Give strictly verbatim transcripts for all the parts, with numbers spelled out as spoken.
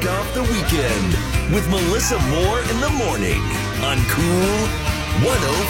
kick off the weekend with Melissa Moore in the morning on Cool one oh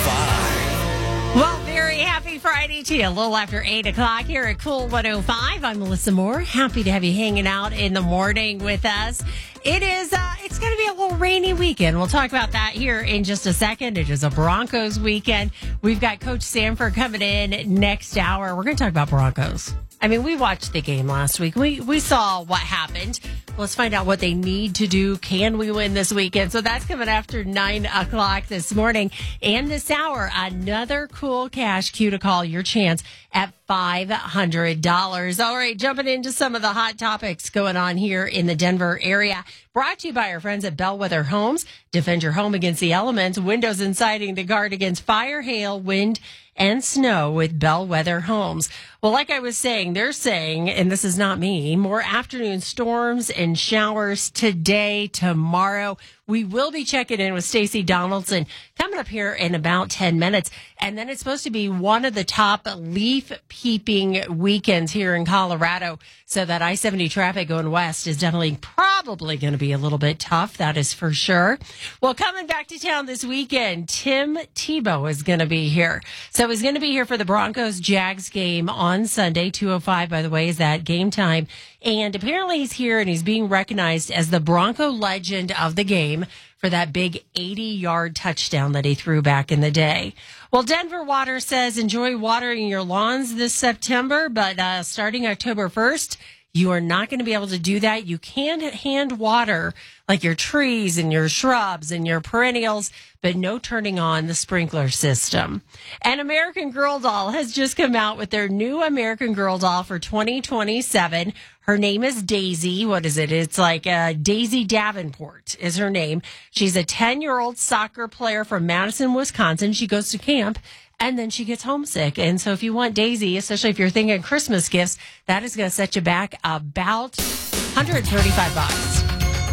five. Well, very happy Friday to you. A little after eight o'clock here at Cool one oh five. I'm Melissa Moore. Happy to have you hanging out in the morning with us. It is, uh, it's going to be a little rainy weekend. We'll talk about that here in just a second. It is a Broncos weekend. We've got Coach Sanford coming in next hour. We're going to talk about Broncos. I mean, we watched the game last week. We we saw what happened. Let's find out what they need to do. Can we win this weekend? So that's coming after nine o'clock this morning. And this hour, another cool cash cue to call your chance at five hundred dollars. All right, jumping into some of the hot topics going on here in the Denver area. Brought to you by our friends at Bellwether Homes. Defend your home against the elements. Windows and siding to guard against fire, hail, wind, and snow with Bellwether Homes. Well, like I was saying, they're saying, and this is not me, more afternoon storms and showers today, tomorrow. We will be checking in with Stacey Donaldson coming up here in about ten minutes. And then it's supposed to be one of the top leaf peeping weekends here in Colorado. So that I seventy traffic going west is definitely probably going to be a little bit tough. That is for sure. Well, coming back to town this weekend, Tim Tebow is going to be here. So he's going to be here for the Broncos-Jags game on Sunday. two oh five, by the way, is that game time. And apparently he's here and he's being recognized as the Bronco legend of the game for that big eighty-yard touchdown that he threw back in the day. Well, Denver Water says enjoy watering your lawns this September, but uh, starting October first, you are not going to be able to do that. You can hand water like your trees and your shrubs and your perennials, but no turning on the sprinkler system. And American Girl doll has just come out with their new American Girl doll for twenty twenty-seven. Her name is Daisy. What is it? It's like uh, Daisy Davenport is her name. She's a ten-year-old soccer player from Madison, Wisconsin. She goes to camp. And then she gets homesick. And so if you want Daisy, especially if you're thinking Christmas gifts, that is going to set you back about one hundred thirty-five bucks.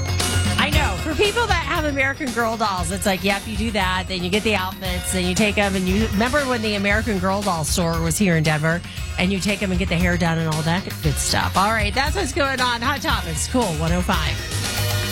I know. For people that have American Girl dolls, it's like, yeah, if you do that, then you get the outfits, and you take them, and you remember when the American Girl doll store was here in Denver, and you take them and get the hair done and all that good stuff. All right, that's what's going on. Hot Topics, Cool one oh five.